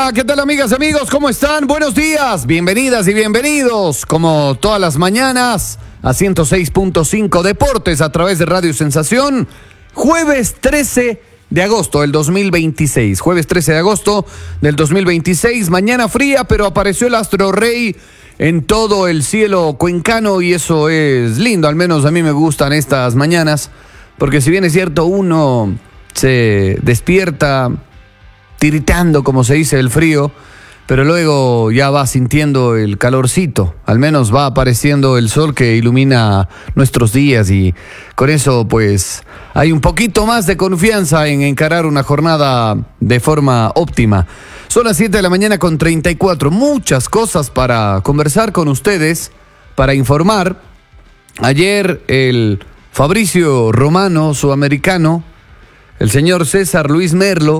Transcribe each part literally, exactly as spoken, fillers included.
Hola, ¿qué tal amigas y amigos? ¿Cómo están? Buenos días, bienvenidas y bienvenidos, como todas las mañanas, a ciento seis punto cinco Deportes a través de Radio Sensación. Jueves trece de agosto del dos mil veintiséis, jueves trece de agosto del dos mil veintiséis, mañana fría, pero apareció el astro rey en todo el cielo cuencano y eso es lindo, al menos a mí me gustan estas mañanas, porque si bien es cierto, uno se despierta tiritando, como se dice, el frío, pero luego ya va sintiendo el calorcito, al menos va apareciendo el sol que ilumina nuestros días y con eso pues hay un poquito más de confianza en encarar una jornada de forma óptima. Son las siete de la mañana con treinta y cuatro, muchas cosas para conversar con ustedes, para informar. Ayer el Fabricio Romano, sudamericano, el señor César Luis Merlo,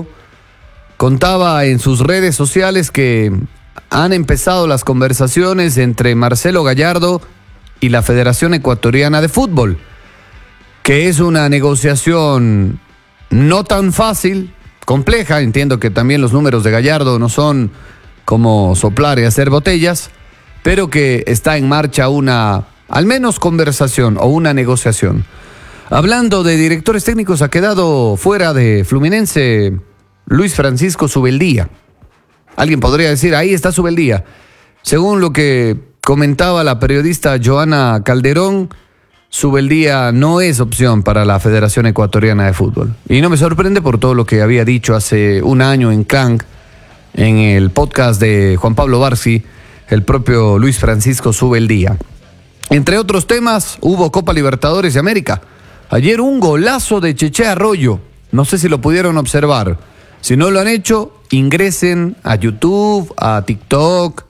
contaba en sus redes sociales que han empezado las conversaciones entre Marcelo Gallardo y la Federación Ecuatoriana de Fútbol, que es una negociación no tan fácil, compleja. Entiendo que también los números de Gallardo no son como soplar y hacer botellas, pero que está en marcha una, al menos conversación o una negociación. Hablando de directores técnicos, ha quedado fuera de Fluminense Luis Francisco Zubeldía. Alguien podría decir, ahí está Zubeldía. Según lo que comentaba la periodista Joana Calderón, Zubeldía no es opción para la Federación Ecuatoriana de Fútbol. Y no me sorprende por todo lo que había dicho hace un año en Clank, en el podcast de Juan Pablo Barsi, el propio Luis Francisco Zubeldía. Entre otros temas, hubo Copa Libertadores de América. Ayer un golazo de Cheche Arroyo. No sé si lo pudieron observar. Si no lo han hecho, ingresen a YouTube, a TikTok,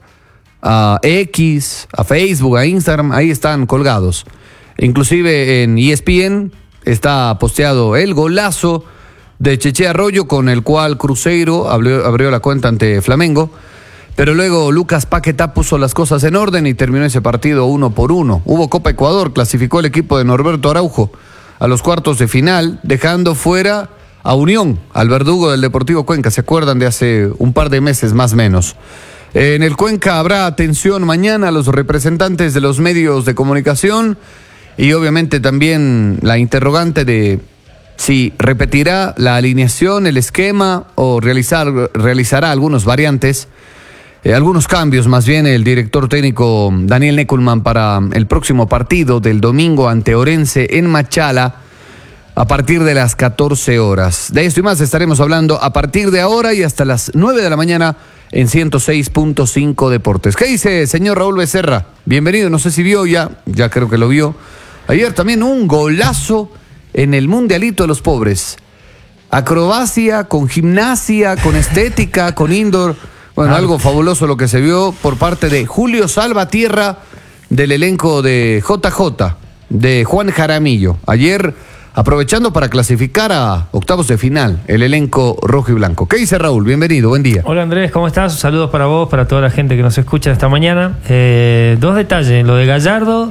a X, a Facebook, a Instagram, ahí están colgados. Inclusive en E S P N está posteado el golazo de Cheche Arroyo con el cual Cruzeiro abrió, abrió la cuenta ante Flamengo, pero luego Lucas Paquetá puso las cosas en orden y terminó ese partido uno por uno. Hubo Copa Ecuador, clasificó el equipo de Norberto Araujo a los cuartos de final, dejando fuera a Unión, al verdugo del Deportivo Cuenca. ¿Se acuerdan de hace un par de meses más o menos? En el Cuenca habrá atención mañana a los representantes de los medios de comunicación y obviamente también la interrogante de si repetirá la alineación, el esquema o realizar, realizará algunos variantes, eh, algunos cambios más bien el director técnico Daniel Neckelman para el próximo partido del domingo ante Orense en Machala, a partir de las catorce horas. De esto y más estaremos hablando a partir de ahora y hasta las nueve de la mañana en ciento seis punto cinco Deportes. ¿Qué dice señor Raúl Becerra? Bienvenido, no sé si vio ya, ya creo que lo vio. Ayer también un golazo en el Mundialito de los Pobres. Acrobacia, con gimnasia, con estética, con indoor. Bueno, algo fabuloso lo que se vio por parte de Julio Salvatierra del elenco de J J, de Juan Jaramillo. Ayer, aprovechando para clasificar a octavos de final, el elenco rojo y blanco. ¿Qué dice Raúl? Bienvenido, buen día. Hola Andrés, ¿cómo estás? Saludos para vos, para toda la gente que nos escucha esta mañana. Eh, dos detalles, lo de Gallardo,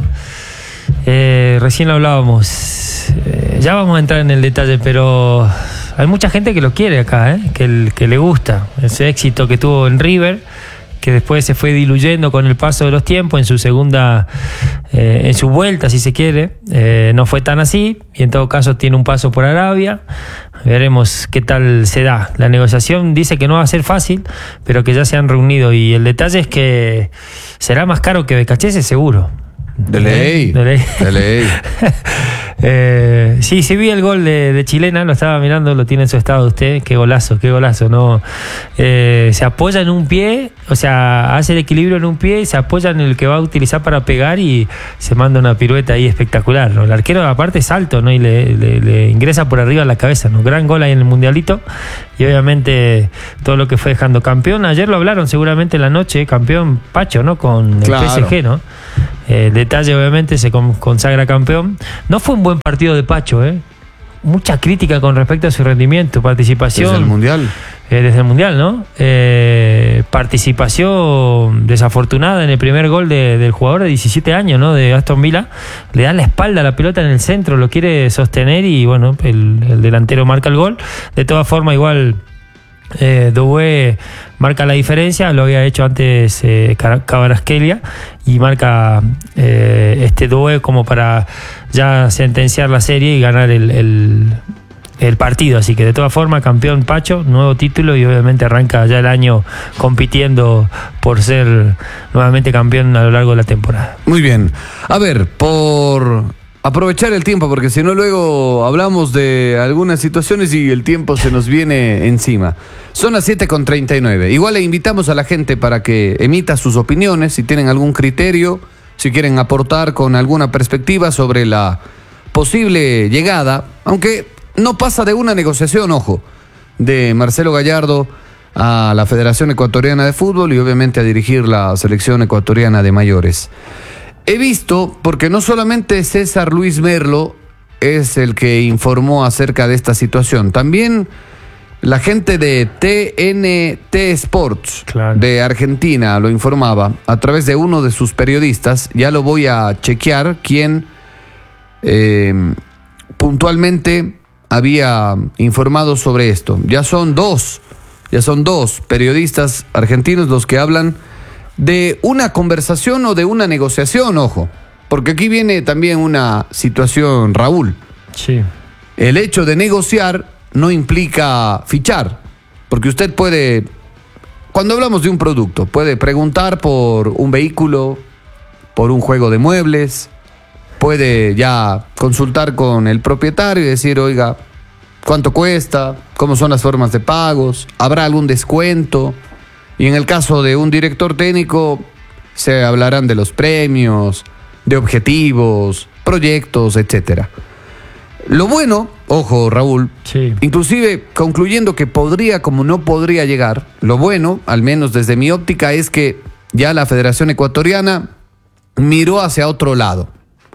eh, recién lo hablábamos. Eh, ya vamos a entrar en el detalle, pero hay mucha gente que lo quiere acá, ¿eh? que, que le gusta ese éxito que tuvo en River, que después se fue diluyendo con el paso de los tiempos en su segunda, eh, en su vuelta, si se quiere. Eh, no fue tan así, y en todo caso tiene un paso por Arabia. Veremos qué tal se da. La negociación dice que no va a ser fácil, pero que ya se han reunido, y el detalle es que será más caro que Becachese, seguro. De ley. De ley. De ley. eh, sí, sí vi el gol de, de Chilena, lo estaba mirando, lo tiene en su estado usted. Qué golazo, qué golazo, ¿no? Eh, se apoya en un pie, o sea, hace el equilibrio en un pie y se apoya en el que va a utilizar para pegar y se manda una pirueta ahí espectacular, ¿no? El arquero aparte es alto, ¿no? Y le, le, le ingresa por arriba la cabeza, ¿no? Gran gol ahí en el Mundialito. Y obviamente todo lo que fue dejando campeón. Ayer lo hablaron seguramente en la noche, campeón Pacho, ¿no? Con el claro. P S G, ¿no? El detalle obviamente se consagra campeón. No fue un buen partido de Pacho, ¿eh? Mucha crítica con respecto a su rendimiento, participación. Desde el Mundial. Eh, desde el Mundial, ¿no? Eh, participación desafortunada en el primer gol de, del jugador de diecisiete años, ¿no? De Aston Villa. Le da la espalda a la pelota en el centro, lo quiere sostener y bueno, el, el delantero marca el gol. De todas formas, igual Eh, Dubé marca la diferencia, lo había hecho antes eh, Kvaratskhelia, y marca eh, este Dubé como para ya sentenciar la serie y ganar el, el, el partido. Así que de todas formas, campeón Pacho, nuevo título, y obviamente arranca ya el año compitiendo por ser nuevamente campeón a lo largo de la temporada. Muy bien. A ver, por aprovechar el tiempo, porque si no luego hablamos de algunas situaciones y el tiempo se nos viene encima. Son las siete con treinta y nueve. Igual le invitamos a la gente para que emita sus opiniones, si tienen algún criterio, si quieren aportar con alguna perspectiva sobre la posible llegada, aunque no pasa de una negociación, ojo, de Marcelo Gallardo a la Federación Ecuatoriana de Fútbol y obviamente a dirigir la selección ecuatoriana de mayores. He visto, porque no solamente César Luis Merlo es el que informó acerca de esta situación, también la gente de T N T Sports, claro, de Argentina lo informaba a través de uno de sus periodistas. Ya lo voy a chequear quién eh, puntualmente había informado sobre esto. Ya son dos, ya son dos periodistas argentinos los que hablan de una conversación o de una negociación, ojo, porque aquí viene también una situación, Raúl. Sí. El hecho de negociar no implica fichar, porque usted puede, cuando hablamos de un producto, puede preguntar por un vehículo, por un juego de muebles, puede ya consultar con el propietario y decir, oiga, ¿cuánto cuesta? ¿Cómo son las formas de pagos? ¿Habrá algún descuento? Y en el caso de un director técnico, se hablarán de los premios, de objetivos, proyectos, etcétera. Lo bueno, ojo Raúl, sí, inclusive concluyendo que podría como no podría llegar, lo bueno, al menos desde mi óptica, es que ya la Federación Ecuatoriana miró hacia otro lado.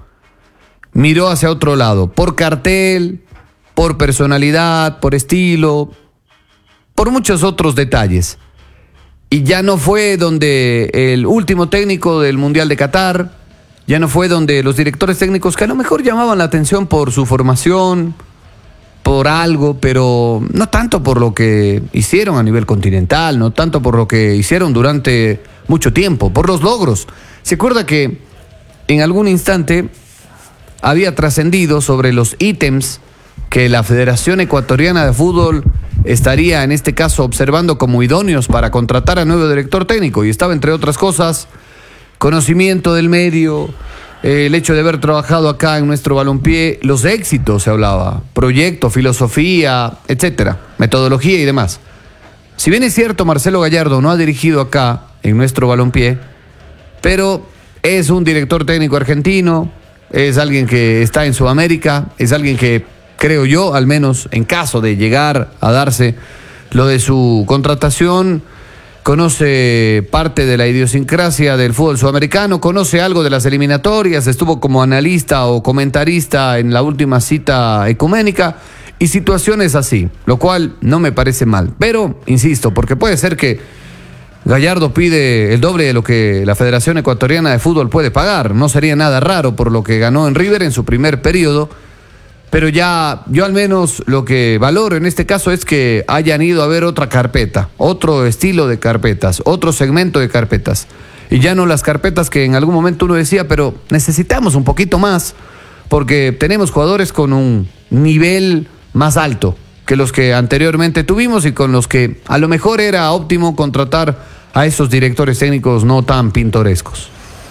Miró hacia otro lado, por cartel, por personalidad, por estilo, por muchos otros detalles. Y ya no fue donde el último técnico del Mundial de Qatar, ya no fue donde los directores técnicos que a lo mejor llamaban la atención por su formación, por algo, pero no tanto por lo que hicieron a nivel continental, no tanto por lo que hicieron durante mucho tiempo, por los logros. ¿Se acuerda que en algún instante había trascendido sobre los ítems que la Federación Ecuatoriana de Fútbol estaría en este caso observando como idóneos para contratar a nuevo director técnico? Y estaba, entre otras cosas, conocimiento del medio, eh, el hecho de haber trabajado acá en nuestro balompié, los éxitos se hablaba, proyecto, filosofía, etcétera, metodología y demás. Si bien es cierto, Marcelo Gallardo no ha dirigido acá en nuestro balompié, pero es un director técnico argentino, es alguien que está en Sudamérica, es alguien que, creo yo, al menos en caso de llegar a darse lo de su contratación, conoce parte de la idiosincrasia del fútbol sudamericano, conoce algo de las eliminatorias, estuvo como analista o comentarista en la última cita ecuménica y situaciones así, lo cual no me parece mal. Pero, insisto, porque puede ser que Gallardo pide el doble de lo que la Federación Ecuatoriana de Fútbol puede pagar. No sería nada raro por lo que ganó en River en su primer periodo. Pero ya, yo al menos lo que valoro en este caso es que hayan ido a ver otra carpeta, otro estilo de carpetas, otro segmento de carpetas. Y ya no las carpetas que en algún momento uno decía, pero necesitamos un poquito más, porque tenemos jugadores con un nivel más alto que los que anteriormente tuvimos y con los que a lo mejor era óptimo contratar a esos directores técnicos no tan pintorescos.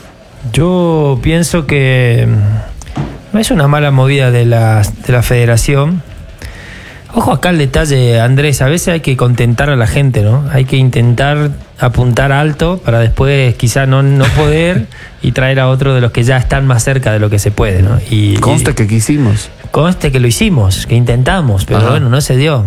Yo pienso que no es una mala movida de la, de la federación. Ojo acá el detalle, Andrés, a veces hay que contentar a la gente, ¿no? Hay que intentar apuntar alto para después quizá no, no poder y traer a otro de los que ya están más cerca de lo que se puede, ¿no? Y, conste y, que quisimos. Conste que lo hicimos, que intentamos, pero Ajá. bueno, no se dio.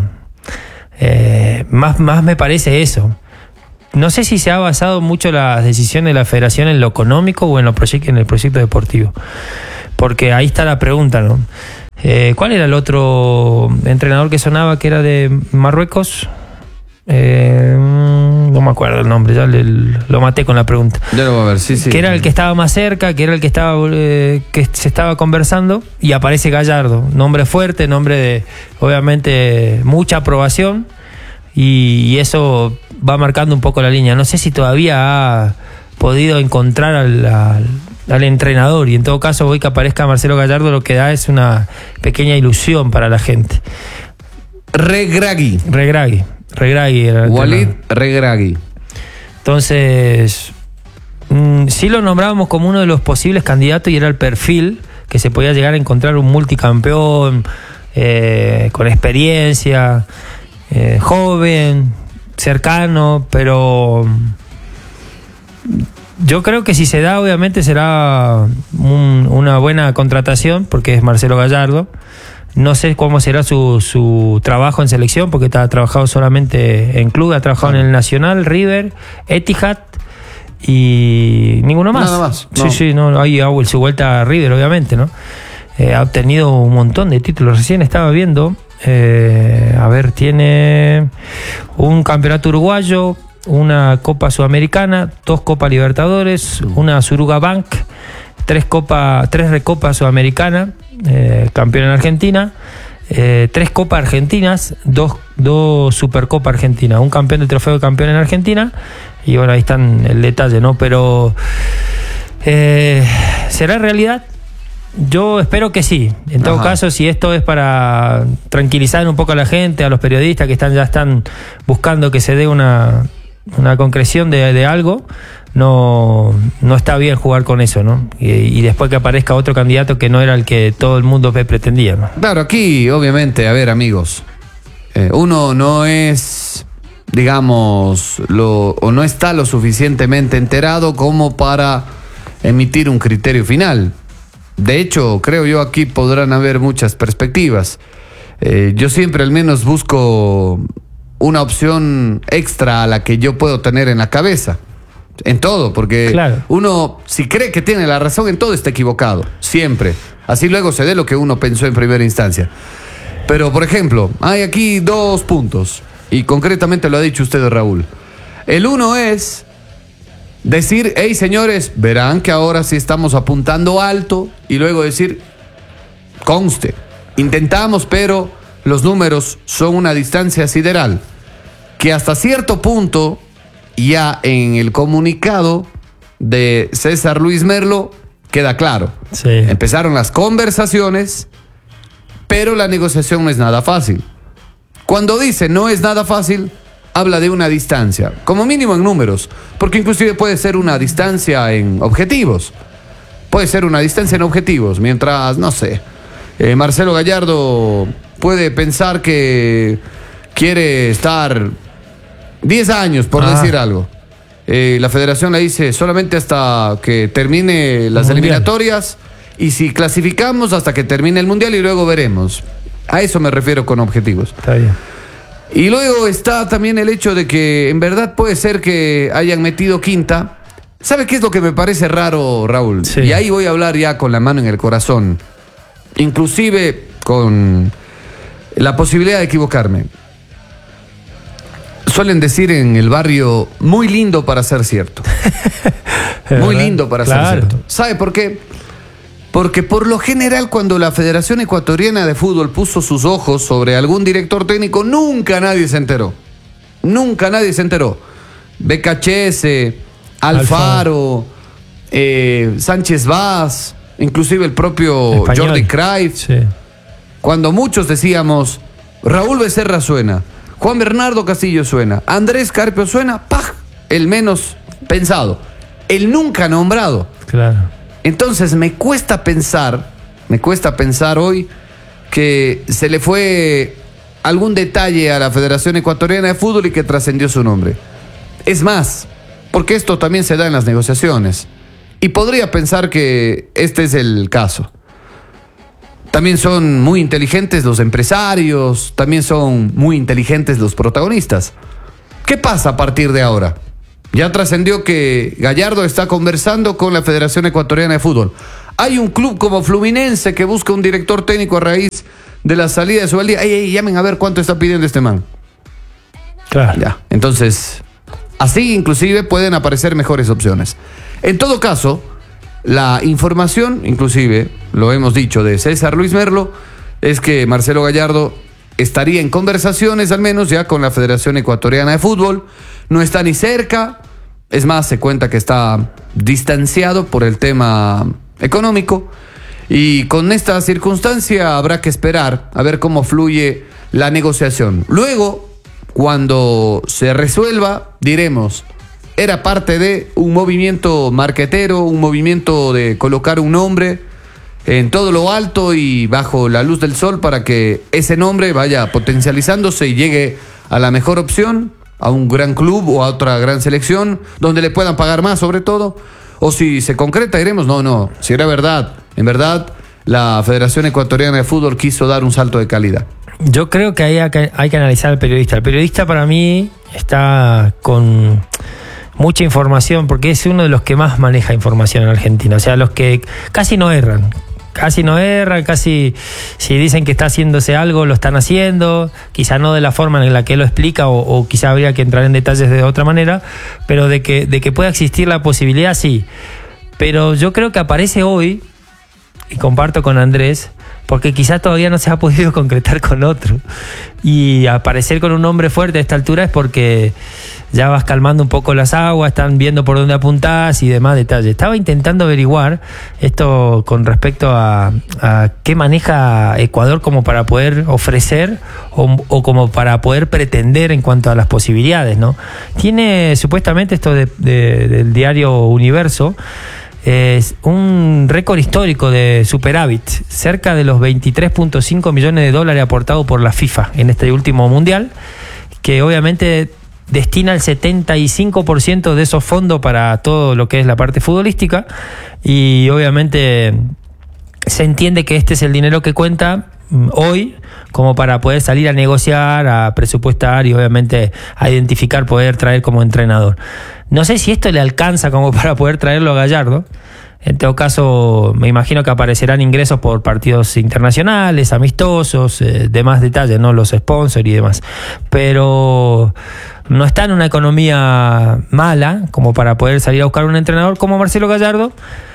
Eh, más, más me parece eso. No sé si se ha basado mucho la decisión de la federación en lo económico o en, lo proye- en el proyecto deportivo. Porque ahí está la pregunta, ¿no? Eh, ¿Cuál era el otro entrenador que sonaba que era de Marruecos? Eh, no me acuerdo el nombre, ya le, lo maté con la pregunta. Ya lo voy a ver, sí, sí. Que era el que estaba más cerca, que era el que estaba eh, que se estaba conversando, y aparece Gallardo, nombre fuerte, nombre de obviamente mucha aprobación, y, y eso va marcando un poco la línea. No sé si todavía ha podido encontrar al, al, al entrenador, y en todo caso hoy que aparezca Marcelo Gallardo lo que da es una pequeña ilusión para la gente. Regragui. Regragui. Regragui. Walid Regragui. Entonces, mmm, sí lo nombrábamos como uno de los posibles candidatos y era el perfil que se podía llegar a encontrar un multicampeón, eh, con experiencia, eh, joven, cercano, pero yo creo que si se da, obviamente será un, una buena contratación, porque es Marcelo Gallardo. No sé cómo será su, su trabajo en selección, porque está trabajado solamente en club, ha trabajado ah. en el Nacional, River, Etihad y ninguno más. Nada más. Sí, no. sí, no, ahí hago su vuelta a River, obviamente, ¿no? Eh, ha obtenido un montón de títulos. Recién estaba viendo, eh, a ver, tiene un campeonato uruguayo, una Copa Sudamericana, dos Copa Libertadores, una Suruga Bank, tres Copa, tres Recopas Sudamericanas, eh, campeón en Argentina, eh, tres Copas Argentinas, dos, dos Supercopa Argentina, un campeón del trofeo de campeón en Argentina, y bueno, ahí están el detalle, ¿no? Pero eh, ¿será realidad? Yo espero que sí. En todo Ajá. caso, si esto es para tranquilizar un poco a la gente, a los periodistas que están ya están buscando que se dé una, una concreción de, de algo, no, no está bien jugar con eso, ¿no? Y, y después que aparezca otro candidato que no era el que todo el mundo pretendía, ¿no? Claro, aquí obviamente, a ver, amigos, eh, uno no es, digamos, lo, o no está lo suficientemente enterado como para emitir un criterio final. De hecho, creo yo aquí podrán haber muchas perspectivas. Eh, yo siempre al menos busco una opción extra a la que yo puedo tener en la cabeza. En todo, porque claro. uno, si cree que tiene la razón en todo, está equivocado. Siempre. Así luego se dé lo que uno pensó en primera instancia. Pero, por ejemplo, hay aquí dos puntos. Y concretamente lo ha dicho usted, Raúl. El uno es decir, hey señores, verán que ahora sí estamos apuntando alto, y luego decir, conste, intentamos, pero los números son una distancia sideral, que hasta cierto punto, ya en el comunicado de César Luis Merlo, queda claro. Sí. Empezaron las conversaciones, pero la negociación no es nada fácil. Cuando dice no es nada fácil, habla de una distancia, como mínimo en números, porque inclusive puede ser una distancia en objetivos. Puede ser una distancia en objetivos, mientras, no sé, eh, Marcelo Gallardo puede pensar que quiere estar diez años, por ah. decir algo. Eh, la federación le dice solamente hasta que termine las eliminatorias, y si clasificamos hasta que termine el mundial y luego veremos. A eso me refiero con objetivos. Está bien. Y luego está también el hecho de que en verdad puede ser que hayan metido quinta. ¿Sabe qué es lo que me parece raro, Raúl? Sí. Y ahí voy a hablar ya con la mano en el corazón, inclusive con la posibilidad de equivocarme. Suelen decir en el barrio, muy lindo para ser cierto. Muy lindo para claro. ser cierto. ¿Sabe por qué? Porque por lo general, cuando la Federación Ecuatoriana de Fútbol puso sus ojos sobre algún director técnico, nunca nadie se enteró. Nunca nadie se enteró. Becachese, Alfaro, eh, Sánchez Vaz, inclusive el propio Español. Jordi Cruyff. Sí. Cuando muchos decíamos, Raúl Becerra suena, Juan Bernardo Castillo suena, Andrés Carpio suena, ¡pah! El menos pensado, el nunca nombrado. Claro. Entonces me cuesta pensar, me cuesta pensar hoy que se le fue algún detalle a la Federación Ecuatoriana de Fútbol y que trascendió su nombre. Es más, porque esto también se da en las negociaciones, y podría pensar que este es el caso. También son muy inteligentes los empresarios, también son muy inteligentes los protagonistas. ¿Qué pasa a partir de ahora? Ya trascendió que Gallardo está conversando con la Federación Ecuatoriana de Fútbol. Hay un club como Fluminense que busca un director técnico a raíz de la salida de Subeldía. Ey, ey, llamen a ver cuánto está pidiendo este man. Claro. Ya, entonces, así inclusive pueden aparecer mejores opciones. En todo caso, la información, inclusive, lo hemos dicho, de César Luis Merlo, es que Marcelo Gallardo estaría en conversaciones al menos ya con la Federación Ecuatoriana de Fútbol. No está ni cerca, es más, se cuenta que está distanciado por el tema económico. Y con esta circunstancia habrá que esperar a ver cómo fluye la negociación. Luego, cuando se resuelva, diremos, era parte de un movimiento marquetero, un movimiento de colocar un nombre en todo lo alto y bajo la luz del sol para que ese nombre vaya potencializándose y llegue a la mejor opción, a un gran club o a otra gran selección, donde le puedan pagar más sobre todo. O si se concreta, diremos, no, no, si era verdad, en verdad, la Federación Ecuatoriana de Fútbol quiso dar un salto de calidad. Yo creo que ahí hay que, hay que analizar al periodista. El periodista para mí está con mucha información porque es uno de los que más maneja información en Argentina. O sea, los que casi no erran. Casi no erran, casi si dicen que está haciéndose algo, lo están haciendo, quizá no de la forma en la que él lo explica o, o quizá habría que entrar en detalles de otra manera, pero de que, de que pueda existir la posibilidad, sí. Pero yo creo que aparece hoy, y comparto con Andrés, porque quizá todavía no se ha podido concretar con otro. Y aparecer con un nombre fuerte a esta altura es porque ya vas calmando un poco las aguas, están viendo por dónde apuntás y demás detalles. Estaba intentando averiguar esto con respecto a, a qué maneja Ecuador como para poder ofrecer o, o como para poder pretender en cuanto a las posibilidades, ¿no? Tiene supuestamente esto de, de, del diario Universo, es un récord histórico de superávit, cerca de los veintitrés punto cinco millones de dólares aportados por la FIFA en este último mundial, que obviamente destina el setenta y cinco por ciento de esos fondos para todo lo que es la parte futbolística, y obviamente se entiende que este es el dinero que cuenta hoy como para poder salir a negociar, a presupuestar y obviamente a identificar, poder traer como entrenador. No sé si esto le alcanza como para poder traerlo a Gallardo. En todo caso, me imagino que aparecerán ingresos por partidos internacionales, amistosos, eh, demás detalles, ¿no? Los sponsors y demás. Pero no está en una economía mala como para poder salir a buscar un entrenador como Marcelo Gallardo.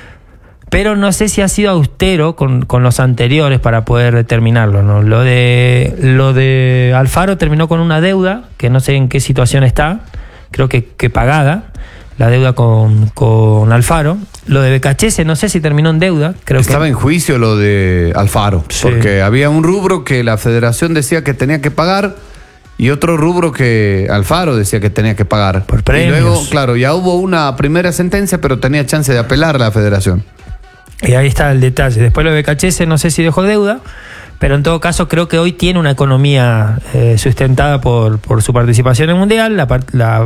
Pero no sé si ha sido austero con, con los anteriores para poder determinarlo, ¿no? Lo de, lo de Alfaro terminó con una deuda, que no sé en qué situación está, creo que, que pagada, la deuda con, con Alfaro. Lo de Becachese no sé si terminó en deuda. Creo Estaba que... en juicio lo de Alfaro, sí, porque había un rubro que la federación decía que tenía que pagar y otro rubro que Alfaro decía que tenía que pagar. Por premios. Y luego, claro, ya hubo una primera sentencia, pero tenía chance de apelar la federación. Y ahí está el detalle. Después lo de Becachese no sé si dejó deuda, pero en todo caso creo que hoy tiene una economía eh, sustentada por, por su participación en el Mundial, la, la,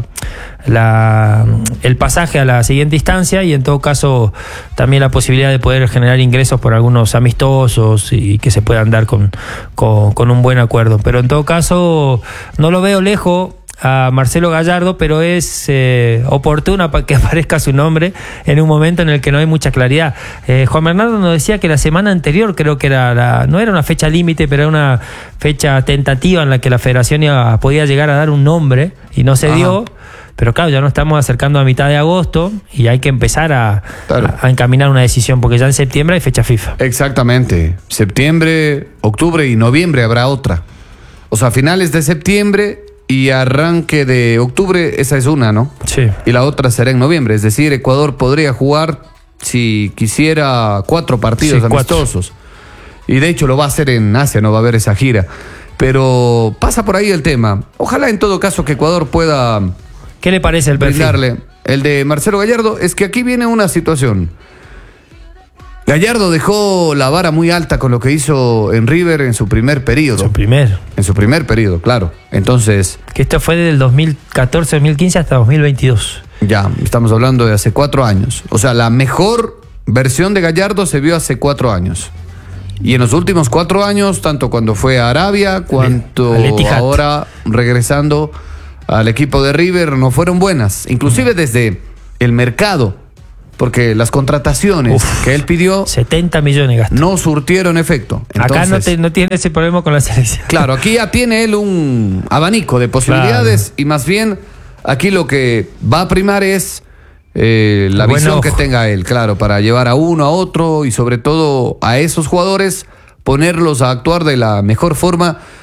la, el pasaje a la siguiente instancia y en todo caso también la posibilidad de poder generar ingresos por algunos amistosos y que se puedan dar con, con, con un buen acuerdo. Pero en todo caso no lo veo lejos a Marcelo Gallardo, pero es eh, oportuna para que aparezca su nombre en un momento en el que no hay mucha claridad. Eh, Juan Bernardo nos decía que la semana anterior, creo que era la, no era una fecha límite, pero era una fecha tentativa en la que la federación iba, podía llegar a dar un nombre y no se Ajá. dio. Pero claro, ya nos estamos acercando a mitad de agosto y hay que empezar a, claro. a, a encaminar una decisión, porque ya en septiembre hay fecha FIFA. Exactamente. Septiembre, octubre y noviembre habrá otra. O sea, finales de septiembre y arranque de octubre, esa es una, ¿no? Sí. Y la otra será en noviembre. Es decir, Ecuador podría jugar, si quisiera, cuatro partidos sí, amistosos. Cuatro. Y de hecho lo va a hacer en Asia, no va a haber esa gira. Pero pasa por ahí el tema. Ojalá en todo caso que Ecuador pueda... ¿Qué le parece el perfil? Brindarle. El de Marcelo Gallardo es que aquí viene una situación. Gallardo dejó la vara muy alta con lo que hizo en River en su primer periodo. Su primer. En su primer periodo, claro. Entonces... Que esto fue del dos mil catorce, dos mil quince hasta dos mil veintidós. Ya, estamos hablando de hace cuatro años. O sea, la mejor versión de Gallardo se vio hace cuatro años. Y en los últimos cuatro años, tanto cuando fue a Arabia, cuanto ahora regresando al equipo de River, no fueron buenas. Inclusive desde el mercado. Porque las contrataciones Uf, que él pidió setenta millones gastó. No surtieron efecto. Entonces, acá no, te, no tiene ese problema con la selección. Claro, aquí ya tiene él un abanico de posibilidades claro. Y más bien aquí lo que va a primar es eh, la Buen visión ojo. que tenga él, claro, para llevar a uno, a otro y sobre todo a esos jugadores ponerlos a actuar de la mejor forma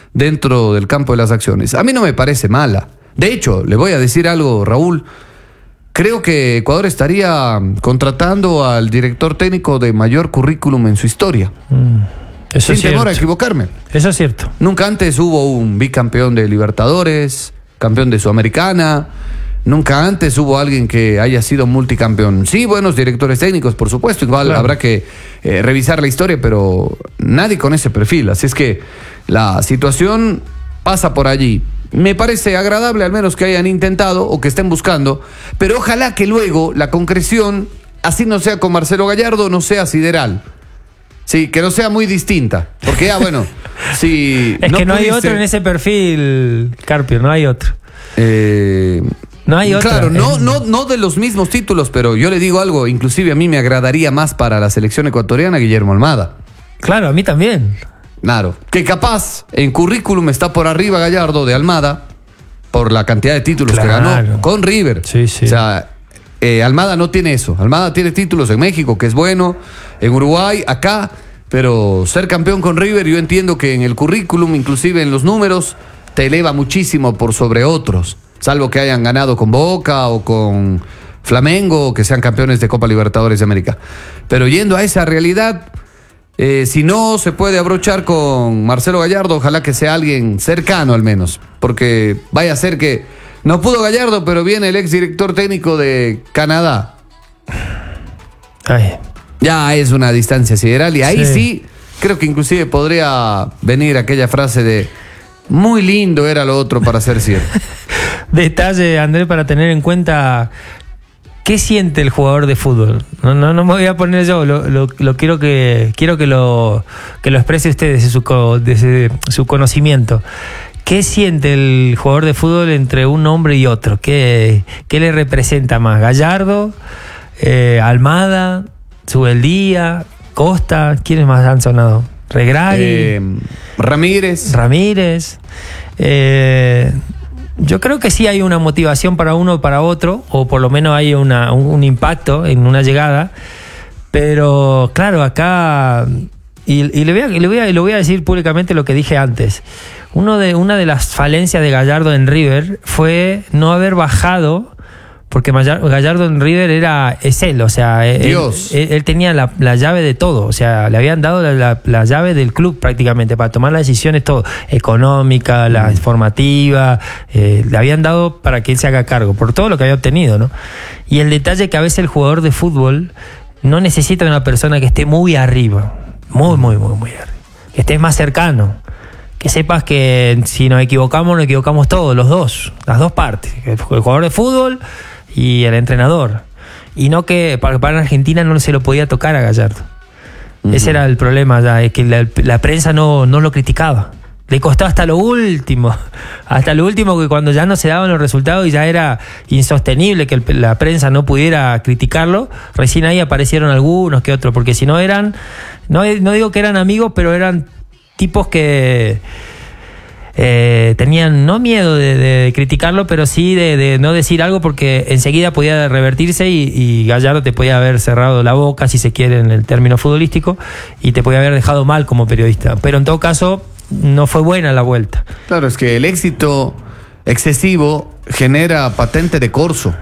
dentro del campo de las acciones. A mí no me parece mala. De hecho, le voy a decir algo, Raúl. Creo que Ecuador estaría contratando al director técnico de mayor currículum en su historia. Mm, eso Sin es temor a cierto. equivocarme. Eso es cierto. Nunca antes hubo un bicampeón de Libertadores, campeón de Sudamericana. Nunca antes hubo alguien que haya sido multicampeón. Sí, buenos directores técnicos, por supuesto. Igual Claro. habrá que eh, revisar la historia, pero nadie con ese perfil. Así es que la situación pasa por allí. Me parece agradable al menos que hayan intentado o que estén buscando, pero ojalá que luego la concreción, así no sea con Marcelo Gallardo, no sea sideral. Sí, que no sea muy distinta. Porque ya, bueno, si... Es que no hay pudiste- otro en ese perfil, Carpio, no hay otro. Eh, No hay otra. Claro, no, Es- no, no de los mismos títulos, pero yo le digo algo, inclusive a mí me agradaría más para la selección ecuatoriana Guillermo Almada. Claro, a mí también. Claro, que capaz en currículum está por arriba Gallardo de Almada por la cantidad de títulos que Claro. ganó con River. Sí, sí. O sea, eh, Almada no tiene eso. Almada tiene títulos en México, que es bueno, en Uruguay, acá, pero ser campeón con River, yo entiendo que en el currículum, inclusive en los números, te eleva muchísimo por sobre otros, salvo que hayan ganado con Boca o con Flamengo, o que sean campeones de Copa Libertadores de América. Pero yendo a esa realidad, eh, si no se puede abrochar con Marcelo Gallardo, ojalá que sea alguien cercano al menos, porque vaya a ser que no pudo Gallardo, pero viene el ex director técnico de Canadá. Ay, Ya es una distancia sideral y ahí sí. Sí. creo que inclusive podría venir aquella frase de muy lindo era lo otro para ser cierto. detalle, Andrés, para tener en cuenta qué siente el jugador de fútbol. No, no, no me voy a poner yo, lo, lo, lo quiero que quiero que lo que lo exprese usted desde su, co- desde su conocimiento. ¿Qué siente el jugador de fútbol entre un hombre y otro? ¿Qué, qué le representa más? ¿Gallardo? Eh, ¿Almada? ¿Subeldía? ¿Costa? ¿Quiénes más han sonado? ¿Regragui? Eh, Ramírez. Ramírez. Eh, yo creo que sí hay una motivación para uno o para otro, o por lo menos hay una, un, un impacto en una llegada. Pero claro, acá, y, y le, voy a, le, voy a, le voy a decir públicamente lo que dije antes. Uno de, una de las falencias de Gallardo en River fue no haber bajado, porque Gallardo en River era, es él, o sea, él, Dios. él, él tenía la, la llave de todo, o sea, le habían dado la, la, la llave del club prácticamente para tomar las decisiones, todo, económica, la Mm. informativa, eh, le habían dado para que él se haga cargo, por todo lo que había obtenido, ¿no? Y el detalle que a veces el jugador de fútbol no necesita de una persona que esté muy arriba, muy, muy, muy, muy arriba, que esté más cercano. Que sepas que si nos equivocamos, nos equivocamos todos, los dos, las dos partes, el jugador de fútbol y el entrenador. Y no que para, para Argentina no se lo podía tocar a Gallardo. Uh-huh. Ese era el problema ya, es que la, la prensa no, no lo criticaba. Le costó hasta lo último, hasta lo último, que cuando ya no se daban los resultados y ya era insostenible que el, la prensa no pudiera criticarlo, recién ahí aparecieron algunos que otros, porque si no eran, no, no digo que eran amigos, pero eran tipos que eh, tenían no miedo de, de criticarlo, pero sí de, de no decir algo, porque enseguida podía revertirse y, y Gallardo te podía haber cerrado la boca, si se quiere en el término futbolístico, y te podía haber dejado mal como periodista. Pero en todo caso no fue buena la vuelta. Claro, es que el éxito excesivo genera patente de corso.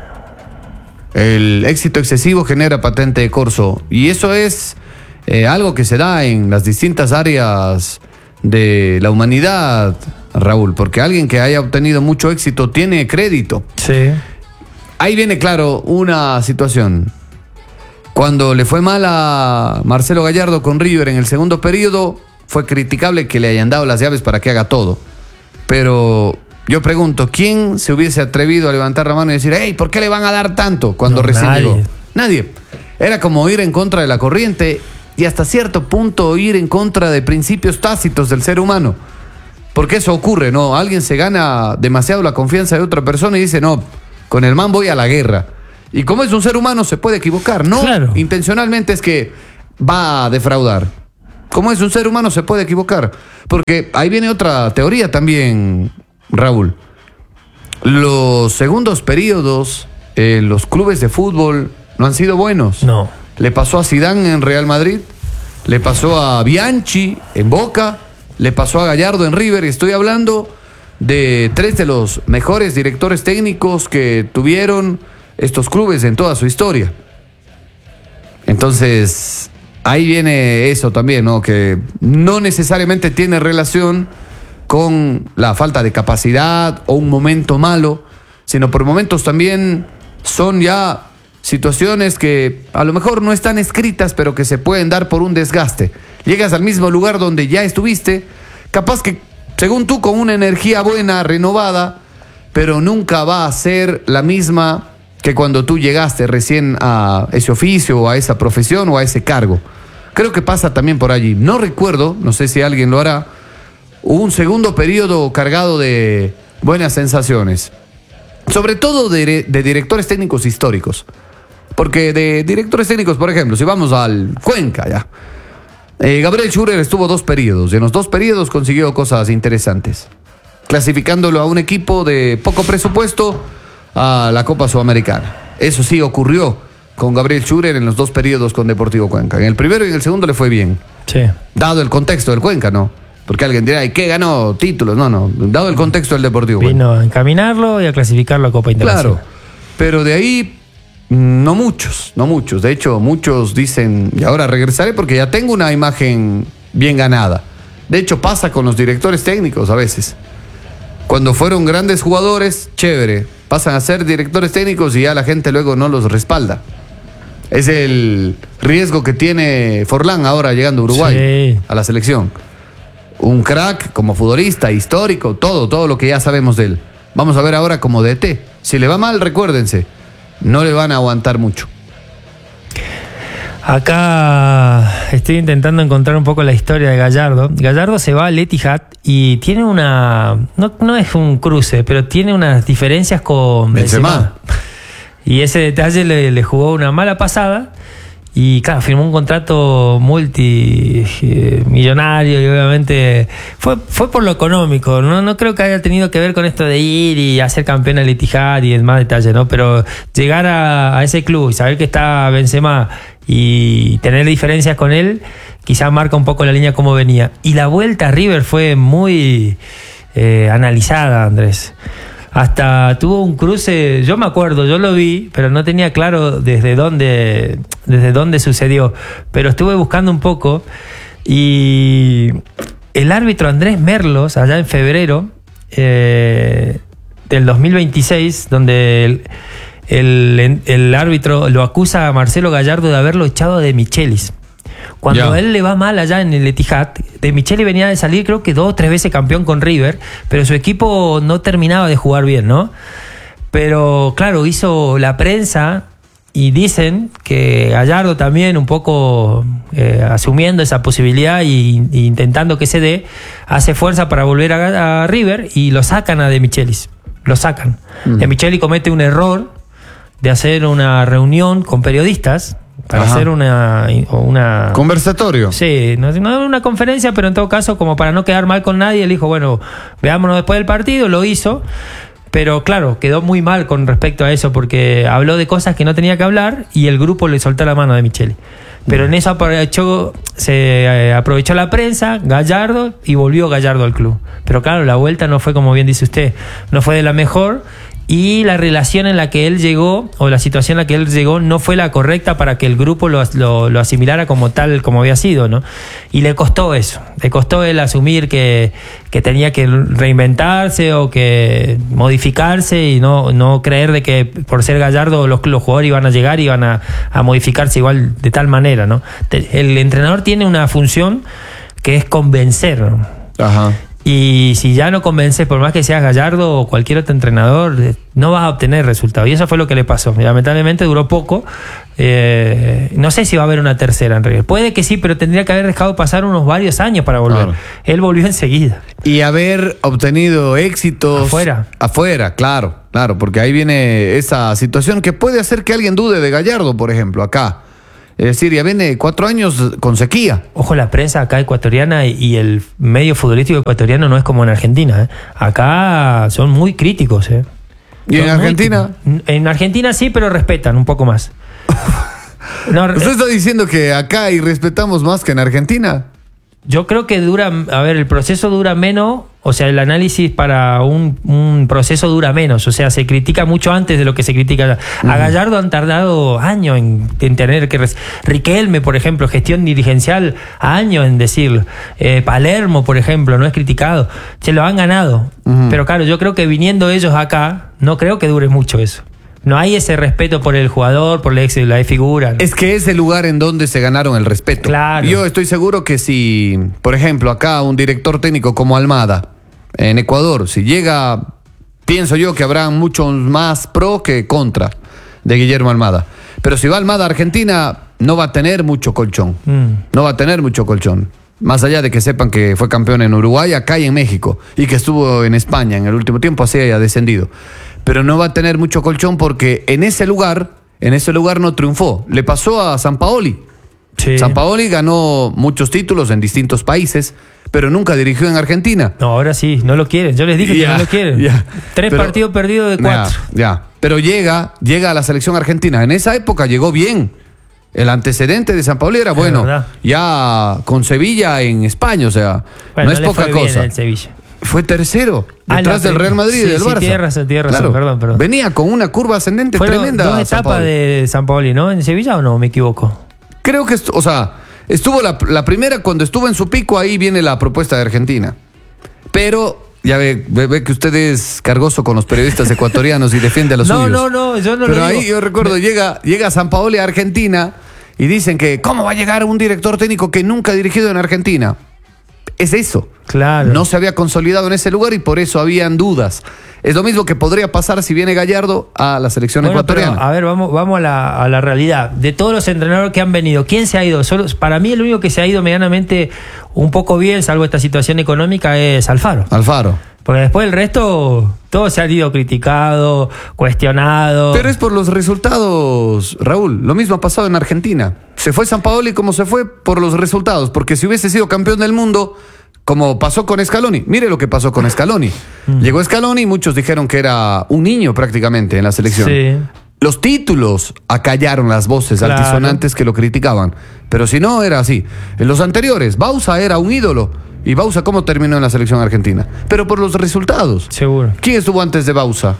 El éxito excesivo genera patente de corso. Y eso es eh, algo que se da en las distintas áreas de la humanidad, Raúl, porque alguien que haya obtenido mucho éxito tiene crédito. Sí. Ahí viene, claro, una situación. Cuando le fue mal a Marcelo Gallardo con River en el segundo periodo, fue criticable que le hayan dado las llaves para que haga todo. Pero yo pregunto, ¿quién se hubiese atrevido a levantar la mano y decir, hey, ¿por qué le van a dar tanto cuando No, recién nadie. llegó? Nadie. Era como ir en contra de la corriente y hasta cierto punto ir en contra de principios tácitos del ser humano. Porque eso ocurre, ¿no? Alguien se gana demasiado la confianza de otra persona y dice, no, con el man voy a la guerra. Y como es un ser humano se puede equivocar, ¿no? Claro. Intencionalmente es que va a defraudar. Como es un ser humano se puede equivocar. Porque ahí viene otra teoría también, Raúl. Los segundos periodos en eh, los clubes de fútbol no han sido buenos. No. Le pasó a Zidane en Real Madrid, le pasó a Bianchi en Boca le pasó a Gallardo en River, y estoy hablando de tres de los mejores directores técnicos que tuvieron estos clubes en toda su historia. Entonces, ahí viene eso también, ¿no? Que no necesariamente tiene relación con la falta de capacidad o un momento malo, sino por momentos también son ya situaciones que a lo mejor no están escritas, pero que se pueden dar por un desgaste. Llegas al mismo lugar donde ya estuviste, capaz que, según tú, con una energía buena, renovada, pero nunca va a ser la misma que cuando tú llegaste recién a ese oficio o a esa profesión o a ese cargo. Creo que pasa también por allí. No recuerdo, no sé si alguien lo hará, hubo un segundo periodo cargado de buenas sensaciones, sobre todo de, de directores técnicos históricos. Porque de directores técnicos, por ejemplo, si vamos al Cuenca, ya, eh, Gabriel Schurer estuvo dos periodos, y en los dos periodos consiguió cosas interesantes, clasificándolo a un equipo de poco presupuesto a la Copa Sudamericana. Eso sí ocurrió con Gabriel Schurer en los dos periodos con Deportivo Cuenca. En el primero y en el segundo le fue bien. Sí. Dado el contexto del Cuenca, ¿no? Porque alguien dirá, ¿y qué ganó títulos? No, no. Dado el contexto del Deportivo Cuenca. Vino a encaminarlo y a clasificarlo a Copa Internacional. Claro. Pero de ahí, no muchos, no muchos. De hecho, muchos dicen, y ahora regresaré porque ya tengo una imagen bien ganada. De hecho, pasa con los directores técnicos a veces. Cuando fueron grandes jugadores, chévere. Pasan a ser directores técnicos y ya la gente luego no los respalda. Es el riesgo que tiene Forlán ahora llegando a Uruguay, sí, a la selección. Un crack como futbolista, histórico, todo, todo lo que ya sabemos de él. Vamos a ver ahora como D T. Si le va mal, recuérdense, no le van a aguantar mucho. Acá estoy intentando encontrar un poco la historia de Gallardo. Gallardo se va al Etihad y tiene una... No, no es un cruce, pero tiene unas diferencias con Benzema. Benzema. Y ese detalle le, le jugó una mala pasada. Y claro, firmó un contrato multimillonario y obviamente fue, fue por lo económico. No, no creo que haya tenido que ver con esto de ir y hacer campeón al Etihad y en más detalle, ¿no? Pero llegar a, a ese club y saber que está Benzema y tener diferencias con él, quizás marca un poco la línea como venía. Y la vuelta a River fue muy eh, analizada, Andrés. Hasta tuvo un cruce, yo me acuerdo, yo lo vi, pero no tenía claro desde dónde, desde dónde sucedió. Pero estuve buscando un poco y el árbitro Andrés Merlos, allá en febrero eh, del dos mil veintiséis, donde el, el, el árbitro lo acusa a Marcelo Gallardo de haberlo echado de Michelis. Cuando a él le va mal allá en el Etihad, De Micheli venía de salir creo que dos o tres veces campeón con River, pero su equipo no terminaba de jugar bien, ¿no? Pero claro, hizo la prensa y dicen que Gallardo también un poco eh, asumiendo esa posibilidad e intentando que se dé, hace fuerza para volver a, a River y lo sacan a De Michelis, lo sacan. Uh-huh. De Micheli comete un error de hacer una reunión con periodistas para Ajá. hacer una, una... ¿Conversatorio? Sí, no, no una conferencia, pero en todo caso, como para no quedar mal con nadie, él dijo, bueno, veámonos después del partido, lo hizo, pero claro, quedó muy mal con respecto a eso, porque habló de cosas que no tenía que hablar y el grupo le soltó la mano a De Micheli. Pero en eso aprovechó, se aprovechó la prensa, Gallardo, y volvió Gallardo al club. Pero claro, la vuelta no fue, como bien dice usted, no fue de la mejor. Y la relación en la que él llegó, o la situación en la que él llegó, no fue la correcta para que el grupo lo, lo, lo asimilara como tal, como había sido, ¿no? Y le costó eso, le costó él asumir que, que tenía que reinventarse o que modificarse y no, no creer de que por ser Gallardo los, los jugadores iban a llegar y iban a, a modificarse igual de tal manera, ¿no? El entrenador tiene una función que es convencer, ¿no? Ajá. Y si ya no convences, por más que seas Gallardo o cualquier otro entrenador, no vas a obtener resultados. Y eso fue lo que le pasó. Lamentablemente duró poco. Eh, no sé si va a haber una tercera en realidad. Puede que sí, pero tendría que haber dejado pasar unos varios años para volver. Claro. Él volvió enseguida. Y haber obtenido éxitos afuera. Afuera, claro, claro, porque ahí viene esa situación que puede hacer que alguien dude de Gallardo, por ejemplo, acá. Es decir, ya viene cuatro años con sequía. Ojo, la prensa acá ecuatoriana y el medio futbolístico ecuatoriano no es como en Argentina, ¿eh? Acá son muy críticos, ¿eh? ¿Y son en Argentina? Muy... En Argentina sí, pero respetan un poco más. No, ¿usted está diciendo que acá y respetamos más que en Argentina? Yo creo que dura, a ver, el proceso dura menos, o sea, el análisis para un, un proceso dura menos, o sea, se critica mucho antes de lo que se critica. Uh-huh. A Gallardo han tardado años en, en tener que... Riquelme, por ejemplo, gestión dirigencial, años en decirlo. Eh, Palermo, por ejemplo, no es criticado. Se lo han ganado. Uh-huh. Pero claro, yo creo que viniendo ellos acá, no creo que dure mucho eso. No hay ese respeto por el jugador, por la, ex, la figura, ¿no? Es que es el lugar en donde se ganaron el respeto. Claro. Yo estoy seguro que si, por ejemplo, acá un director técnico como Almada, en Ecuador, si llega, pienso yo que habrá muchos más pro que contra de Guillermo Almada. Pero si va Almada a Argentina, no va a tener mucho colchón. Mm. No va a tener mucho colchón. Más allá de que sepan que fue campeón en Uruguay, acá y en México, y que estuvo en España en el último tiempo, así haya descendido. Pero no va a tener mucho colchón porque en ese lugar, en ese lugar no triunfó. Le pasó a Sampaoli. Sí. Sampaoli ganó muchos títulos en distintos países, pero nunca dirigió en Argentina. No, ahora sí, no lo quieren. Yo les dije ya, que no lo quieren. Ya. Tres pero, partidos perdidos de cuatro. Ya, ya. Pero llega, llega a la selección argentina. En esa época llegó bien. El antecedente de Sampaoli era bueno. Ya con Sevilla en España, o sea, bueno, no es no poca cosa. En Sevilla. Fue tercero, detrás ah, del Real Madrid sí, y del sí, Barça. Tiene razón, tiene razón, claro. perdón, perdón. Venía con una curva ascendente Fueron tremenda. Dos etapas de Sampaoli, ¿no? ¿En Sevilla o no? ¿Me equivoco? Creo que, o sea, estuvo la, la primera, cuando estuvo en su pico, ahí viene la propuesta de Argentina. Pero ya ve, ve, ve que usted es cargoso con los periodistas ecuatorianos y defiende a los no, suyos. No, no, no, yo no Pero lo ahí digo. yo recuerdo, Me... llega, llega Sampaoli a Argentina y dicen que ¿cómo va a llegar un director técnico que nunca ha dirigido en Argentina? Es eso. Claro. No se había consolidado en ese lugar y por eso habían dudas. Es lo mismo que podría pasar si viene Gallardo a la selección bueno, ecuatoriana. Pero, a ver, vamos, vamos a, la, a la realidad. De todos los entrenadores que han venido, ¿quién se ha ido? Solo, para mí el único que se ha ido medianamente un poco bien, salvo esta situación económica, es Alfaro. Alfaro. Porque después el resto, todo se ha ido criticado, cuestionado. Pero es por los resultados, Raúl. Lo mismo ha pasado en Argentina. Se fue Sampaoli como se fue por los resultados. Porque si hubiese sido campeón del mundo, como pasó con Scaloni. Mire lo que pasó con Scaloni. Mm. Llegó Scaloni y muchos dijeron que era un niño prácticamente en la selección. Sí. Los títulos acallaron las voces claro. altisonantes que lo criticaban. Pero si no, era así. En los anteriores, Bauza era un ídolo. ¿Y Bauza cómo terminó en la selección argentina? Pero por los resultados. Seguro. ¿Quién estuvo antes de Bauza?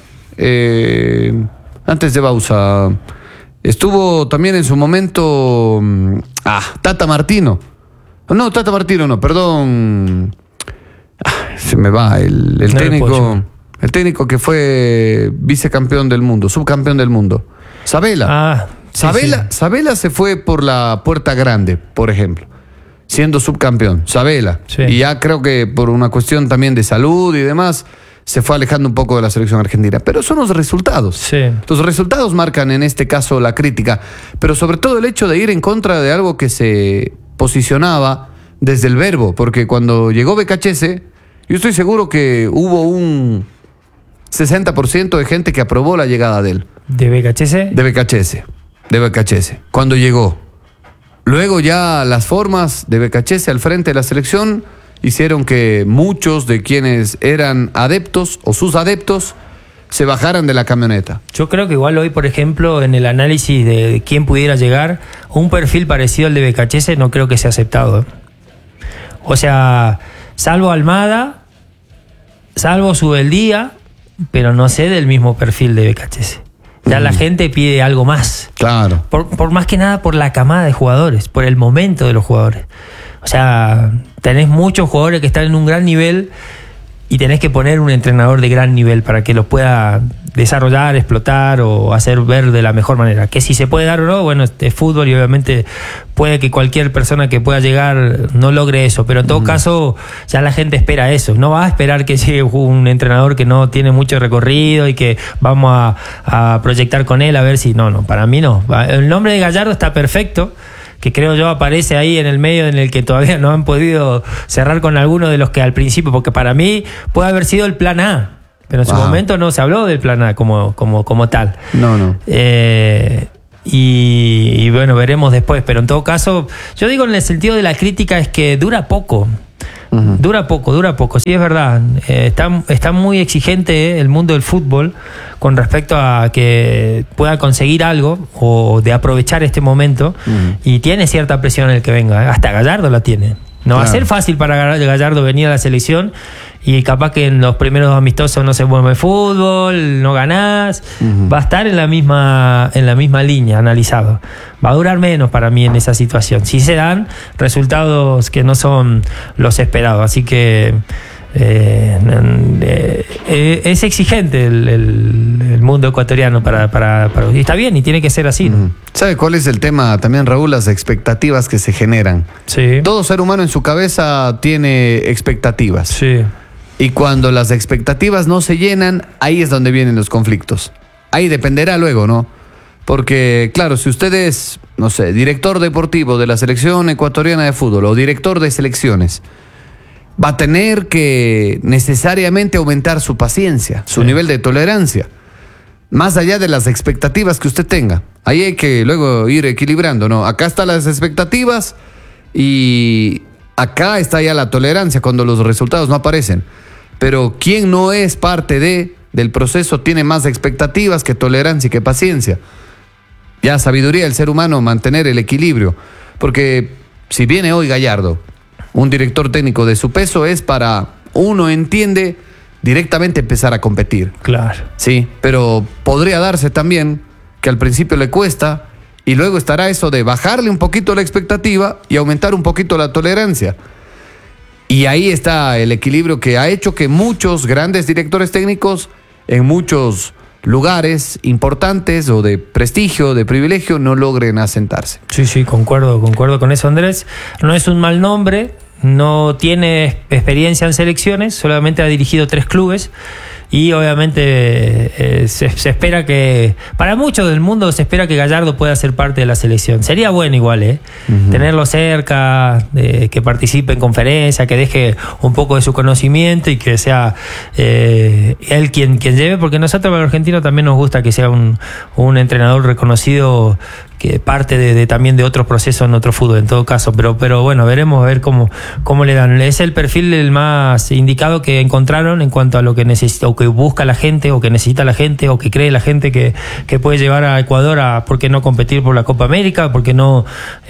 Eh, antes de Bauza. Estuvo también en su momento. Ah, Tata Martino. No, Tata Martino no, perdón. Ah, se me va. El, el no técnico. El técnico que fue vicecampeón del mundo, subcampeón del mundo. Sabela. Ah, sí, Sabela, sí. Sabela se fue por la puerta grande, por ejemplo. Siendo subcampeón, Sabela. Sí. Y ya creo que por una cuestión también de salud y demás, se fue alejando un poco de la selección argentina. Pero son los resultados. Sí. Los resultados marcan en este caso la crítica. Pero sobre todo el hecho de ir en contra de algo que se posicionaba desde el verbo. Porque cuando llegó Becachese, yo estoy seguro que hubo un sesenta por ciento de gente que aprobó la llegada de él. ¿De Becachese? De Becachese. De Becachese. Cuando llegó. Luego ya las formas de Becachese al frente de la selección hicieron que muchos de quienes eran adeptos o sus adeptos se bajaran de la camioneta. Yo creo que igual hoy, por ejemplo, en el análisis de quién pudiera llegar, un perfil parecido al de Becachese no creo que sea aceptado. O sea, salvo Almada, salvo Subeldía, pero no sé del mismo perfil de Becachese. Ya la gente pide algo más. Claro. Por, por más que nada por la camada de jugadores, por el momento de los jugadores. O sea, tenés muchos jugadores que están en un gran nivel y tenés que poner un entrenador de gran nivel para que los pueda desarrollar, explotar o hacer ver de la mejor manera. Que si se puede dar o no, bueno, es fútbol y obviamente puede que cualquier persona que pueda llegar no logre eso, pero en todo mm. caso ya la gente espera eso. No va a esperar que llegue un entrenador que no tiene mucho recorrido y que vamos a, a proyectar con él a ver si... No, no, para mí no. El nombre de Gallardo está perfecto, que creo yo aparece ahí en el medio en el que todavía no han podido cerrar con alguno de los que al principio, porque para mí puede haber sido el plan A, pero en wow. su momento no se habló del plan A como, como, como tal. No, no. Eh, y, y bueno, veremos después, pero en todo caso, yo digo en el sentido de la crítica es que dura poco. Uh-huh. Dura poco, dura poco, sí es verdad. Eh, está, está muy exigente eh, el mundo del fútbol con respecto a que pueda conseguir algo o de aprovechar este momento uh-huh. y tiene cierta presión el que venga, hasta Gallardo la tiene. No claro. va a ser fácil para Gallardo venir a la selección y capaz que en los primeros amistosos no se mueve el fútbol, no ganás. Uh-huh. Va a estar en la misma en la misma línea analizado. Va a durar menos para mí en esa situación. Si se dan resultados que no son los esperados. Así que eh, eh, es exigente el, el, el mundo ecuatoriano para, para, para... Y está bien, y tiene que ser así, ¿no? Uh-huh. ¿Sabe cuál es el tema también, Raúl? Las expectativas que se generan. Sí. Todo ser humano en su cabeza tiene expectativas. Sí. Y cuando las expectativas no se llenan, ahí es donde vienen los conflictos. Ahí dependerá luego, ¿no? Porque, claro, si usted es, no sé, director deportivo de la selección ecuatoriana de fútbol o director de selecciones, va a tener que necesariamente aumentar su paciencia, su sí. nivel de tolerancia, más allá de las expectativas que usted tenga. Ahí hay que luego ir equilibrando, ¿no? Acá están las expectativas y acá está ya la tolerancia cuando los resultados no aparecen. Pero quien no es parte de, del proceso tiene más expectativas que tolerancia y que paciencia. Ya sabiduría del ser humano mantener el equilibrio. Porque si viene hoy Gallardo, un director técnico de su peso, es para, uno entiende, directamente empezar a competir. Claro. Sí, pero podría darse también que al principio le cuesta y luego estará eso de bajarle un poquito la expectativa y aumentar un poquito la tolerancia. Y ahí está el equilibrio que ha hecho que muchos grandes directores técnicos en muchos lugares importantes o de prestigio, de privilegio, no logren asentarse. Sí, sí, concuerdo, concuerdo con eso, Andrés. No es un mal nombre, no tiene experiencia en selecciones, solamente ha dirigido tres clubes. Y obviamente eh, se, se espera que, para muchos del mundo se espera que Gallardo pueda ser parte de la selección. Sería bueno igual, ¿eh? Uh-huh. Tenerlo cerca, eh, que participe en conferencia, que deje un poco de su conocimiento y que sea eh, él quien, quien lleve, porque nosotros los argentinos también nos gusta que sea un, un entrenador reconocido, que parte de, de también de otros procesos en otro fútbol en todo caso, pero pero bueno, veremos a ver cómo, cómo le dan. Es el perfil el más indicado que encontraron en cuanto a lo que necesita o que busca la gente o que necesita la gente o que cree la gente que, que puede llevar a Ecuador a por qué no competir por la Copa América, por qué no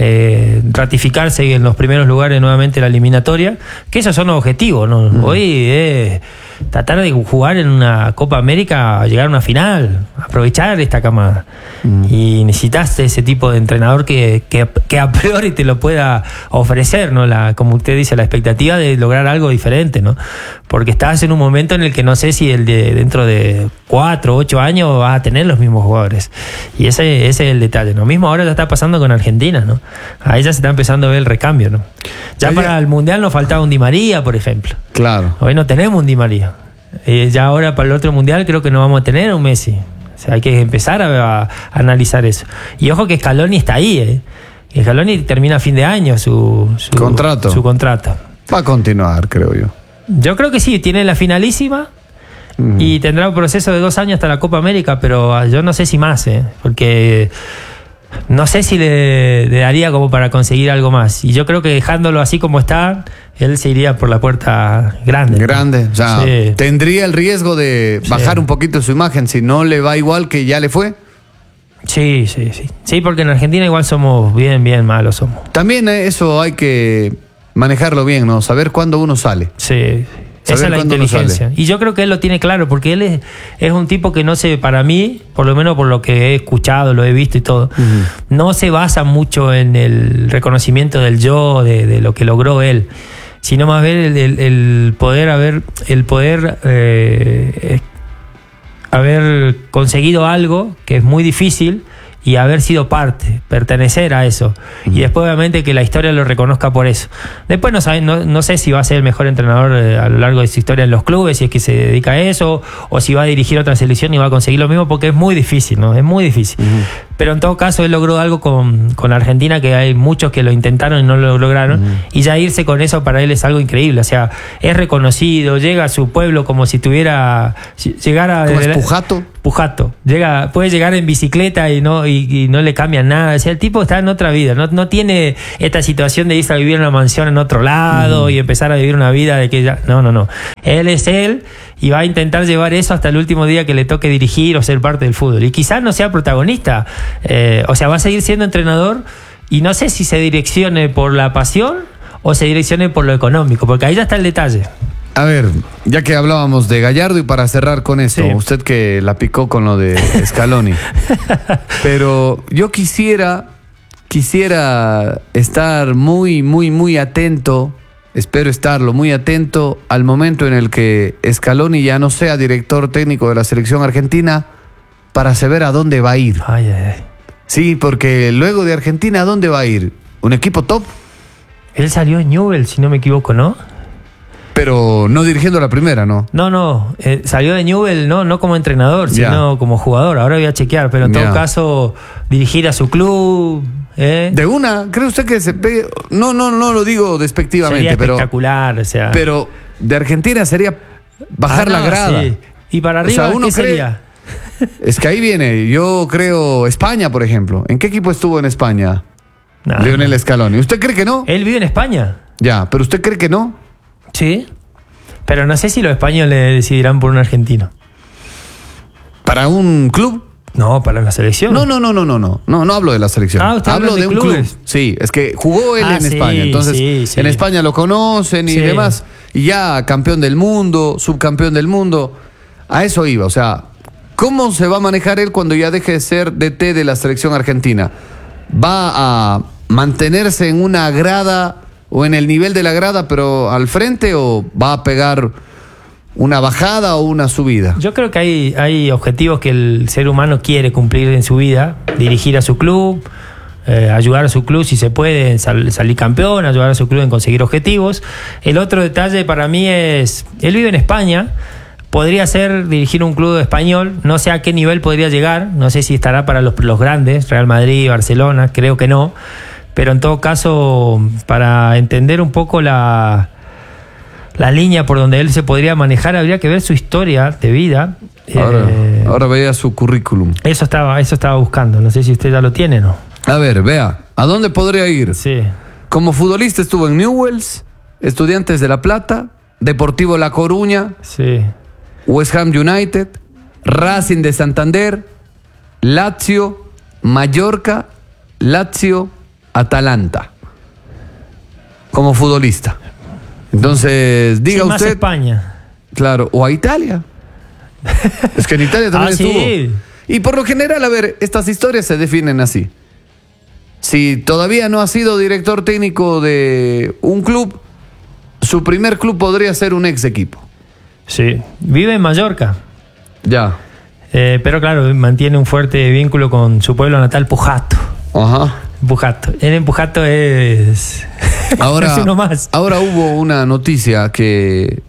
eh, ratificarse en los primeros lugares nuevamente en la eliminatoria, que esos son los objetivos, ¿no? Mm. Hoy eh, tratar de jugar en una Copa América, llegar a una final, aprovechar esta camada. Mm. Y necesitaste ese tipo de entrenador que, que, que a priori te lo pueda ofrecer, ¿no? La, como usted dice, la expectativa de lograr algo diferente, ¿no? Porque estás en un momento en el que no sé si el de dentro de cuatro, ocho años vas a tener los mismos jugadores. Y ese, ese es el detalle, ¿no? Mismo ahora ya está pasando con Argentina, ¿no? Ahí ya se está empezando a ver el recambio, ¿no? Ya Oye. para el Mundial nos faltaba un Di María, por ejemplo. Claro. Hoy no tenemos un Di María. Eh, ya ahora para el otro Mundial creo que no vamos a tener un Messi. O sea, hay que empezar a, a analizar eso. Y ojo que Scaloni está ahí, ¿eh? Scaloni termina a fin de año su, su contrato. Su contrato. Va a continuar, creo yo. Yo creo que sí, tiene la finalísima mm. y tendrá un proceso de dos años hasta la Copa América, pero yo no sé si más, ¿eh? Porque no sé si le, le daría como para conseguir algo más. Y yo creo que dejándolo así como está, él se iría por la puerta grande. Grande, ¿no? O sea, sí. ¿Tendría el riesgo de bajar sí. un poquito su imagen si no le va igual que ya le fue? Sí, sí, sí. Sí, porque en Argentina igual somos bien, bien malos somos. También eso hay que manejarlo bien, ¿no? Saber cuándo uno sale. Sí, esa es la inteligencia. Y yo creo que él lo tiene claro, porque él es, es un tipo que no se, para mí, por lo menos por lo que he escuchado, lo he visto y todo, uh-huh. no se basa mucho en el reconocimiento del yo, de, de lo que logró él, sino más bien el, el, el poder haber, el poder eh, haber conseguido algo que es muy difícil y haber sido parte, pertenecer a eso. Uh-huh. Y después obviamente que la historia lo reconozca por eso. Después no, sabe, no, no sé si va a ser el mejor entrenador eh, a lo largo de su historia en los clubes, si es que se dedica a eso, o si va a dirigir otra selección y va a conseguir lo mismo, porque es muy difícil, ¿no? Es muy difícil. Uh-huh. Pero en todo caso él logró algo con, con Argentina, que hay muchos que lo intentaron y no lo lograron, uh-huh. y ya irse con eso para él es algo increíble. O sea, es reconocido, llega a su pueblo como si tuviera... Llegara ¿Cómo es Pujato? Pujato. Llega, puede llegar en bicicleta y no, y, y no le cambian nada. O sea, el tipo está en otra vida. No, no tiene esta situación de irse a vivir en una mansión en otro lado uh-huh. y empezar a vivir una vida de que ya... No, no, no. Él es él y va a intentar llevar eso hasta el último día que le toque dirigir o ser parte del fútbol. Y quizás no sea protagonista. Eh, o sea, va a seguir siendo entrenador y no sé si se direccione por la pasión o se direccione por lo económico, porque ahí ya está el detalle. A ver, ya que hablábamos de Gallardo y para cerrar con esto, Sí. usted que la picó con lo de Scaloni, pero yo quisiera, quisiera estar muy, muy, muy atento, espero estarlo muy atento al momento en el que Scaloni ya no sea director técnico de la selección argentina para saber a dónde va a ir. Ay, ay, ay. Sí, porque luego de Argentina, ¿a dónde va a ir? ¿Un equipo top? Él salió en Newell's, si no me equivoco, ¿no? Pero no dirigiendo la primera, ¿no? No, no, eh, salió de Newell's no, no como entrenador, Ya. sino como jugador. Ahora voy a chequear, pero en Ya. todo caso, dirigir a su club. ¿eh? De una, ¿cree usted que se pegue? No, no, no lo digo despectivamente, Sería pero, espectacular, o sea. pero de Argentina sería bajar Ah, la no, grada. sí. Y para O arriba, sea, uno ¿qué cree- sería? Es que ahí viene, yo creo España, por ejemplo. ¿En qué equipo estuvo en España? No. Lionel Scaloni. ¿Usted cree que no? Él vive en España. Ya, pero ¿usted cree que no? Sí. Pero no sé si los españoles decidirán por un argentino. ¿Para un club? No, para la selección. No, no, no, no, no, no. No, no hablo de la selección. Ah, usted hablo habla de de un clubes. club. Sí, es que jugó él Ah, en sí, España. Entonces, sí, sí. en España lo conocen y Sí. demás. Y ya campeón del mundo, subcampeón del mundo. A eso iba. O sea, ¿cómo se va a manejar él cuando ya deje de ser D T de la selección argentina? ¿Va a mantenerse en una grada o en el nivel de la grada, pero al frente, o va a pegar una bajada o una subida? Yo creo que hay, hay objetivos que el ser humano quiere cumplir en su vida. Dirigir a su club, eh, ayudar a su club si se puede en sal- salir campeón, ayudar a su club en conseguir objetivos. El otro detalle para mí es, él vive en España, podría ser dirigir un club español, no sé a qué nivel podría llegar, no sé si estará para los, los grandes, Real Madrid, Barcelona, creo que no, pero en todo caso, para entender un poco la... la línea por donde él se podría manejar, habría que ver su historia de vida. Ahora, Eh, ahora veía su currículum. eso estaba, eso estaba buscando. No sé si usted ya lo tiene, ¿no? A ver, vea, ¿a dónde podría ir? Sí. Como futbolista estuvo en Newell's, Estudiantes de La Plata, Deportivo La Coruña, Sí. West Ham United, Racing de Santander, Lazio, Mallorca, Lazio, Atalanta. Como futbolista. Entonces, diga Sí, más usted, España. claro, o a Italia. Es que en Italia también Ah, sí. estuvo. Y por lo general, a ver, estas historias se definen así. Si todavía no ha sido director técnico de un club, su primer club podría ser un ex equipo. Sí. Vive en Mallorca. Ya. Eh, pero claro, mantiene un fuerte vínculo con su pueblo natal, Pujato. Ajá. Pujato. En el Pujato es. Ahora, es uno más. ahora hubo una noticia que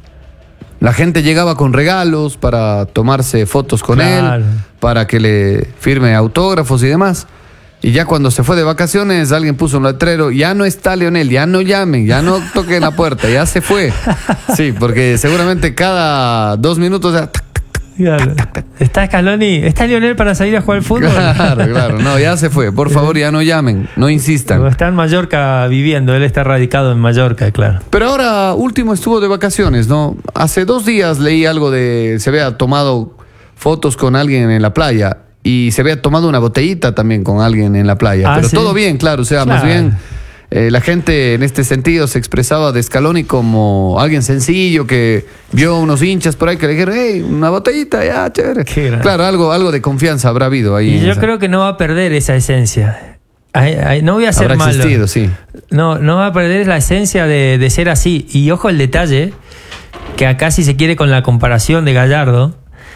la gente llegaba con regalos para tomarse fotos con Claro. él, para que le firme autógrafos y demás. Y ya cuando se fue de vacaciones, alguien puso un letrero: ya no está Lionel, ya no llamen, ya no toquen la puerta, ya se fue. Sí, porque seguramente cada dos minutos ya... Claro. ¿Está Scaloni? ¿Está Lionel para salir a jugar al fútbol? Claro, claro, no, ya se fue. Por favor, ya no llamen, no insistan. Está en Mallorca viviendo, él está radicado en Mallorca, claro. Pero ahora último estuvo de vacaciones, ¿no? Hace dos días leí algo de... Se había tomado fotos con alguien en la playa y se había tomado una botellita también con alguien en la playa. Ah, Pero ¿sí? todo bien, claro. O sea, más Claro. bien eh, la gente en este sentido se expresaba de Scaloni como alguien sencillo que vio unos hinchas por ahí que le dijeron: hey, una botellita, ya, chévere. Qué grande. Claro, algo, algo de confianza habrá habido ahí. Y en yo esa- creo que no va a perder esa esencia. Ay, ay, no voy a ser Habrá malo. existido, sí. No, no va a perder la esencia de, de ser así. Y ojo el detalle, que acá si se quiere con la comparación de Gallardo,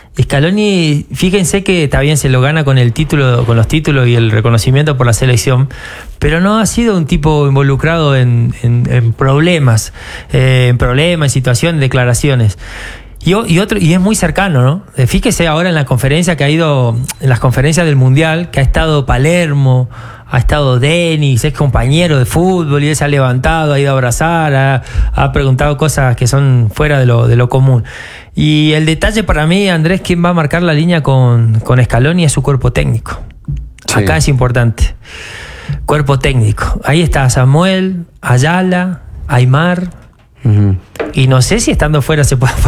Scaloni, fíjense que está bien, se lo gana con el título, con los títulos y el reconocimiento por la selección, pero no ha sido un tipo involucrado en, en- en problemas, eh, en problemas, en situaciones, declaraciones. Y, o- y otro, y es muy cercano, ¿no? Eh, Fíjese ahora en la conferencia que ha ido, en las conferencias del Mundial, que ha estado Palermo, ha estado Denis, es compañero de fútbol y él se ha levantado, ha ido a abrazar, ha, ha preguntado cosas que son fuera de lo, de lo común. Y el detalle para mí, Andrés, quien va a marcar la línea con, con Scaloni es su cuerpo técnico. Sí. Acá es importante. Cuerpo técnico. Ahí está Samuel, Ayala, Aymar. Ujú. Y no sé si estando fuera se puede